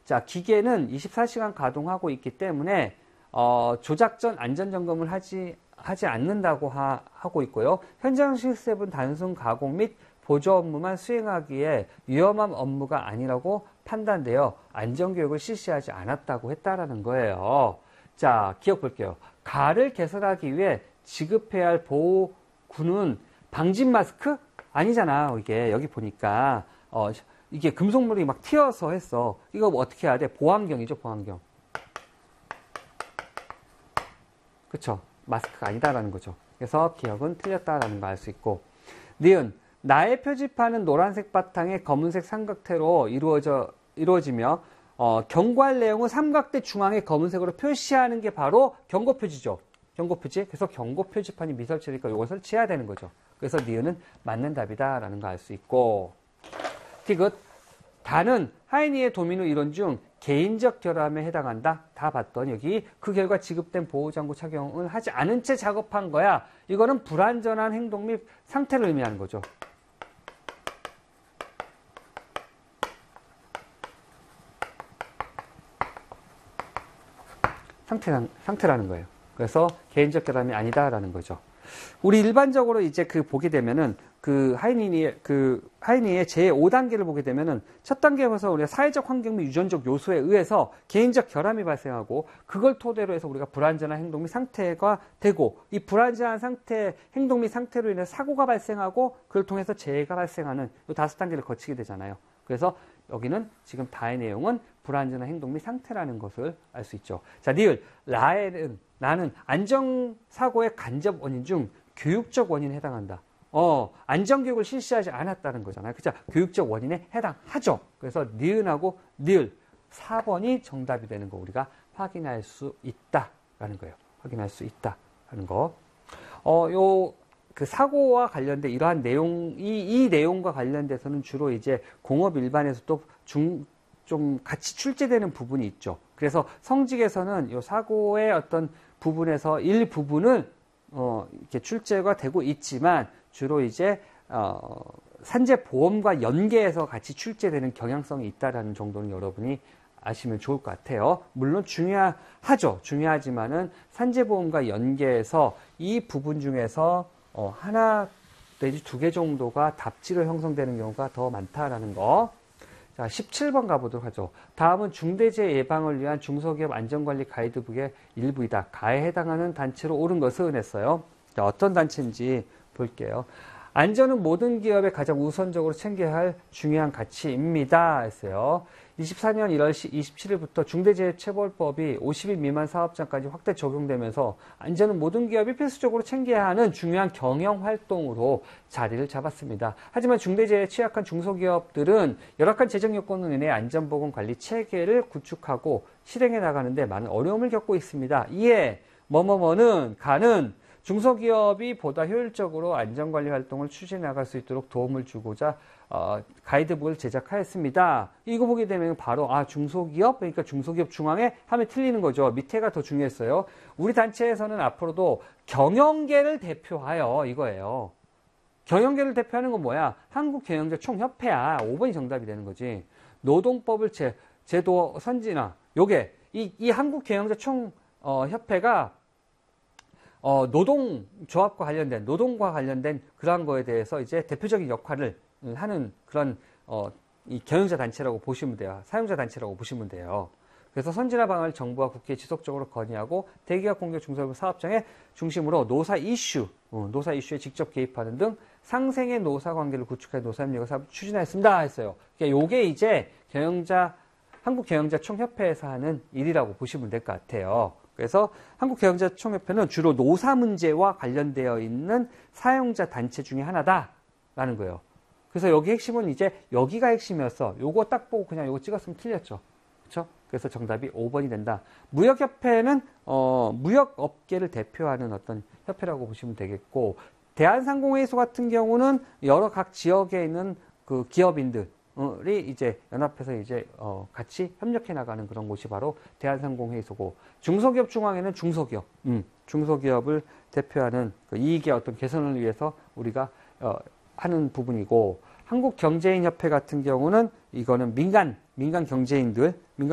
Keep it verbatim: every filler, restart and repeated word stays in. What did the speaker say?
자, 기계는 이십사 시간 가동하고 있기 때문에 어, 조작 전 안전점검을 하지 하지 않는다고 하, 하고 있고요. 현장 실습은 단순 가공 및 보조 업무만 수행하기에 위험한 업무가 아니라고 판단되어 안전교육을 실시하지 않았다고 했다라는 거예요. 자, 기억 볼게요. 가를 개선하기 위해 지급해야 할 보호구는 방진 마스크? 아니잖아. 이게 여기 보니까 어, 이게 금속물이 막 튀어서 했어. 이거 뭐 어떻게 해야 돼? 보안경이죠, 보안경. 그쵸? 마스크가 아니다라는 거죠. 그래서 기억은 틀렸다라는 걸 알 수 있고. 니은, 나의 표지판은 노란색 바탕에 검은색 삼각대로 이루어져, 이루어지며, 어, 경고할 내용은 삼각대 중앙에 검은색으로 표시하는 게 바로 경고 표지죠. 경고 표지. 그래서 경고 표지판이 미설치니까 이걸 설치해야 되는 거죠. 그래서 니은은 맞는 답이다라는 걸 알 수 있고. 티귿, 다는 하이니의 도미노 이론 중 개인적 결함에 해당한다. 다 봤더니 여기 그 결과 지급된 보호장구 착용을 하지 않은 채 작업한 거야. 이거는 불안전한 행동 및 상태를 의미하는 거죠. 상태란, 상태라는 거예요. 그래서 개인적 결함이 아니다라는 거죠. 우리 일반적으로 이제 그 보게 되면은 그 하이니의 그 하이니의 제오 단계를 보게 되면은 첫 단계에서 우리가 사회적 환경 및 유전적 요소에 의해서 개인적 결함이 발생하고 그걸 토대로 해서 우리가 불안전한 행동 및 상태가 되고 이 불안전한 상태 행동 및 상태로 인해 사고가 발생하고 그걸 통해서 재해가 발생하는 이 다섯 단계를 거치게 되잖아요. 그래서 여기는 지금 다의 내용은 불안전한 행동 및 상태라는 것을 알 수 있죠. 자, 니을 라엘은 나는 안전사고의 간접 원인 중 교육적 원인에 해당한다. 어, 안전교육을 실시하지 않았다는 거잖아요. 그죠? 교육적 원인에 해당하죠. 그래서 니은하고 니을 사 번이 정답이 되는 거 우리가 확인할 수 있다라는 거예요. 확인할 수 있다라는 거. 어, 요 그 사고와 관련된 이러한 내용, 이, 이 내용과 관련돼서는 주로 이제 공업 일반에서도 중, 좀 같이 출제되는 부분이 있죠. 그래서 성직에서는 이 사고의 어떤 부분에서 일부분은 어, 이렇게 출제가 되고 있지만 주로 이제 어, 산재보험과 연계해서 같이 출제되는 경향성이 있다라는 정도는 여러분이 아시면 좋을 것 같아요. 물론 중요하죠. 중요하지만은 산재보험과 연계해서 이 부분 중에서 어, 하나 내지 두 개 정도가 답지로 형성되는 경우가 더 많다라는 거. 자, 십칠 번 가보도록 하죠. 다음은 중대재해 예방을 위한 중소기업 안전관리 가이드북의 일부이다. 가에 해당하는 단체로 옳은 것은 했어요. 자, 어떤 단체인지 볼게요. 안전은 모든 기업의 가장 우선적으로 챙겨야 할 중요한 가치입니다. 했어요. 이십사 년 일월 이십칠 일부터 중대재해처벌법이 오십 인 미만 사업장까지 확대 적용되면서 안전은 모든 기업이 필수적으로 챙겨야 하는 중요한 경영활동으로 자리를 잡았습니다. 하지만 중대재해에 취약한 중소기업들은 열악한 재정 요건으로 인해 안전보건 관리 체계를 구축하고 실행해 나가는데 많은 어려움을 겪고 있습니다. 이에 뭐뭐뭐는 가는 중소기업이 보다 효율적으로 안전관리 활동을 추진해 나갈 수 있도록 도움을 주고자 어, 가이드북을 제작하였습니다. 이거 보게 되면 바로 아 중소기업? 그러니까 중소기업 중앙에 하면 틀리는 거죠. 밑에가 더 중요했어요. 우리 단체에서는 앞으로도 경영계를 대표하여 이거예요. 경영계를 대표하는 건 뭐야? 한국경영자총협회야. 오 번이 정답이 되는 거지. 노동법을 제, 제도 선진화. 요게 이, 이 한국경영자총협회가 어, 노동조합과 관련된, 노동과 관련된 그러한 거에 대해서 이제 대표적인 역할을 하는 그런, 어, 이 경영자 단체라고 보시면 돼요. 사용자 단체라고 보시면 돼요. 그래서 선진화 방안을 정부와 국회에 지속적으로 건의하고 대기업 공격 중소기업 사업장의 중심으로 노사 이슈, 어, 노사 이슈에 직접 개입하는 등 상생의 노사 관계를 구축해 노사협력을 사업 추진하였습니다. 했어요. 그러니까 요게 이제 경영자, 한국경영자총협회에서 하는 일이라고 보시면 될 것 같아요. 그래서 한국경영자총협회는 주로 노사 문제와 관련되어 있는 사용자 단체 중에 하나다라는 거예요. 그래서 여기 핵심은 이제 여기가 핵심이었어. 요거 딱 보고 그냥 요거 찍었으면 틀렸죠. 그렇죠? 그래서 정답이 오 번이 된다. 무역협회는 어, 무역업계를 대표하는 어떤 협회라고 보시면 되겠고, 대한상공회의소 같은 경우는 여러 각 지역에 있는 그 기업인들 이 이제 연합해서 이제 어 같이 협력해 나가는 그런 곳이 바로 대한상공회의소고, 중소기업 중앙에는 중소기업, 음, 중소기업을 대표하는 그 이익의 어떤 개선을 위해서 우리가 어 하는 부분이고, 한국경제인협회 같은 경우는 이거는 민간 민간 경제인들